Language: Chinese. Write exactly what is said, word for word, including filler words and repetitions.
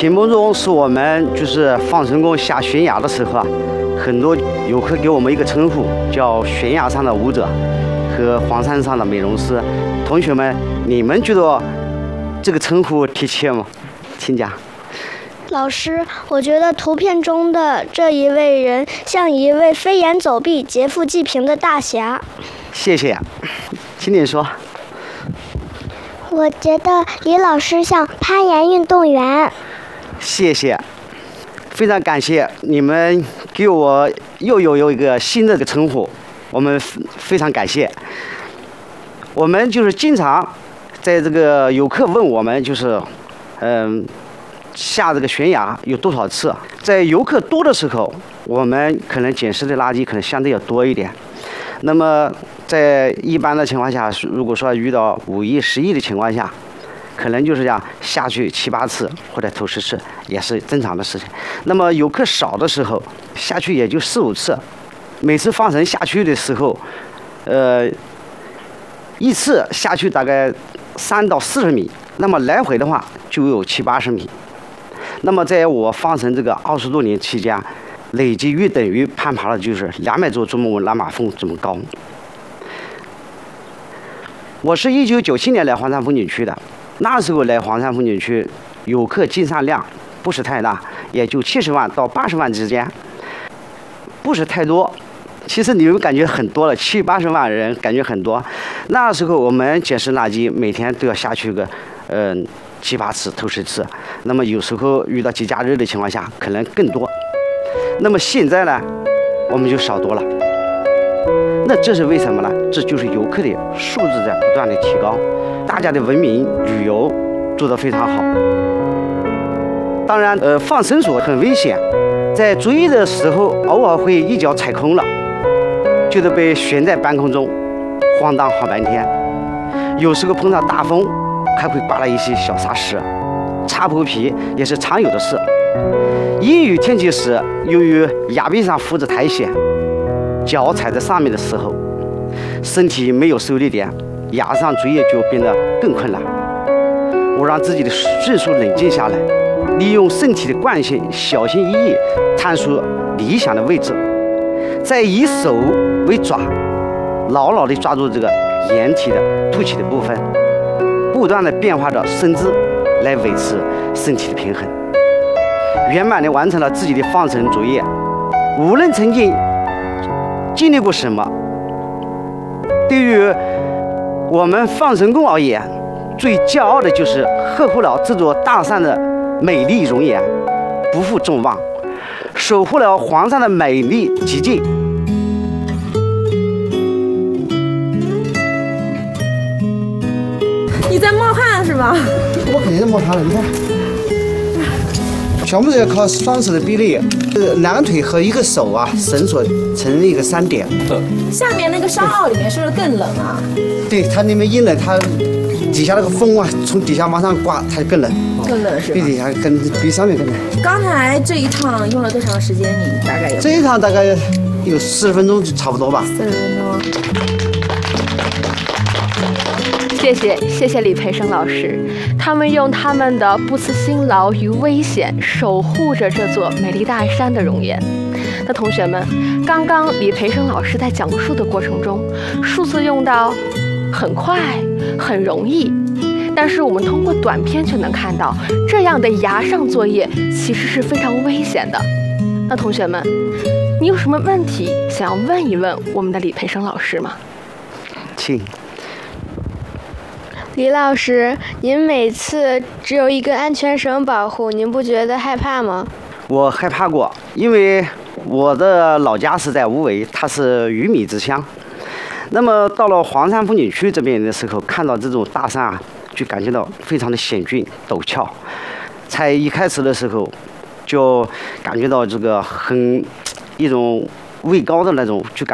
屏幕中是我们就是放神功下悬崖的时候啊，很多游客给我们一个称呼，叫悬崖上的舞者和黄山上的美容师。同学们，你们觉得这个称呼贴切吗？请讲。 老师，我觉得图片中的这一位人像一位飞檐走壁、劫富济贫的大侠。 谢谢，请你说。 我觉得李老师像攀岩运动员。 谢谢，非常感谢你们给我又有有一个新的个称呼，我们非常感谢。我们就是经常在这个游客问我们就是，嗯。下这个悬崖有多少次？在游客多的时候，我们可能捡拾的垃圾可能相对要多一点。那么在一般的情况下，如果说遇到五亿、十亿的情况下，可能就是这样下去七八次或者头十次也是正常的事情。那么游客少的时候，下去也就四五次。每次放绳下去的时候，呃，一次下去大概三到四十米，那么来回的话就有七八十米。那么在我放绳这个二十多年期间，累计约等于攀爬了就是两百座珠穆朗玛峰这么高。我是一九九七年来黄山风景区的，那时候来黄山风景区，游客进山量不是太大，也就七十万到八十万之间，不是太多。其实你们感觉很多了，七八十万人感觉很多。那时候我们捡拾垃圾，每天都要下去个，嗯、呃。七八次、头十次，那么有时候遇到节假日的情况下，可能更多。那么现在呢，我们就少多了。那这是为什么呢？这就是游客的素质在不断的提高，大家的文明旅游做得非常好。当然，呃，放绳索很危险，在追的时候偶尔会一脚踩空了，就得被悬在半空中，晃荡好半天。有时候碰到大风，还会刮了一些小沙石，擦破皮也是常有的事。阴雨天气时，由于崖壁上浮着苔藓，脚踩在上面的时候，身体没有受力点，崖上追也就变得更困难。我让自己的迅速冷静下来，利用身体的惯性，小心翼翼探索理想的位置，再以手为爪，牢牢地抓住这个岩体的凸起的部分，不断地变化着身姿来维持身体的平衡，圆满地完成了自己的放绳作业。无论曾经经历过什么，对于我们放绳工而言，最骄傲的就是呵护了这座大山的美丽容颜，不负众望，守护了黄山的美丽极境。 你在冒汗是吧？ 我肯定是冒汗了，你看，全部都要靠双手的臂力，呃，两个腿和一个手啊，绳索成一个三点。 下面那个沙坳里面是不是更冷啊？ 对，它那边一冷，它底下那个风啊，从底下往上刮，它就更冷。 更冷是吧？ 比底下更比上面更冷。 刚才这一趟用了多长时间？你大概有？ 这一趟大概有四十分钟，差不多吧。 四十分钟。 谢谢谢谢李培生老师，他们用他们的不辞辛劳与危险，守护着这座美丽大山的容颜。那同学们，刚刚李培生老师在讲述的过程中，数字用到很快、很容易，但是我们通过短片却能看到，这样的崖上作业其实是非常危险的。那同学们，你有什么问题想要问一问我们的李培生老师吗？ 请。 李老师，您每次只有一根安全绳保护，您不觉得害怕吗？ 我害怕过，因为我的老家是在无为，它是鱼米之乡。那么到了黄山风景区这边的时候，看到这种大山啊，就感觉到非常的险峻陡峭。才一开始的时候，就感觉到这个很一种畏高的那种，就感。